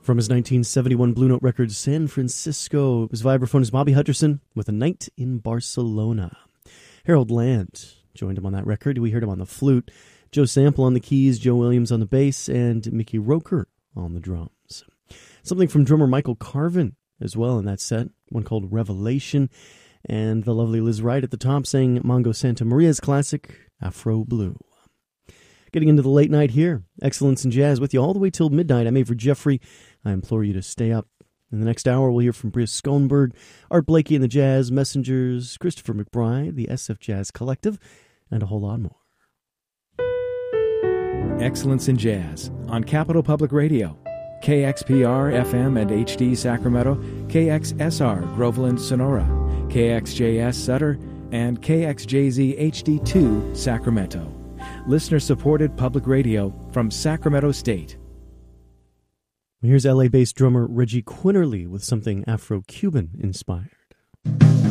From his 1971 Blue Note record, San Francisco, it was vibraphonist Bobby Hutcherson with A Night in Barcelona. Harold Land joined him on that record. We heard him on the flute, Joe Sample on the keys, Joe Williams on the bass, and Mickey Roker on the drums. Something from drummer Michael Carvin as well in that set, one called Revelation, and the lovely Liz Wright at the top sang Mongo Santa Maria's classic, Afro Blue. Getting into the late night here, Excellence in Jazz with you all the way till midnight. I'm Avery Jeffrey. I implore you to stay up. In the next hour, we'll hear from Bria Schoenberg, Art Blakey and the Jazz Messengers, Christopher McBride, the SF Jazz Collective, and a whole lot more. Excellence in Jazz on Capital Public Radio. KXPR FM and HD Sacramento, KXSR Groveland Sonora, KXJS Sutter, and KXJZ HD2 Sacramento. Listener-supported public radio from Sacramento State. Here's LA-based drummer Reggie Quinterly with something Afro-Cuban inspired.